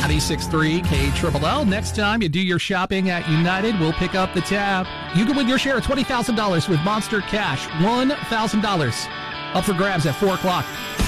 96.3 KLLL. Next time you do your shopping at United, we'll pick up the tab. You can win your share of $20,000 with Monster Cash. $1,000 up for grabs at 4 o'clock.